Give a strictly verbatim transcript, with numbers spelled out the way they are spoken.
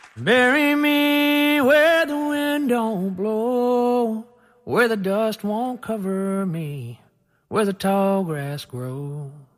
Bury me where the wind don't blow, where the dust won't cover me, where the tall grass grows.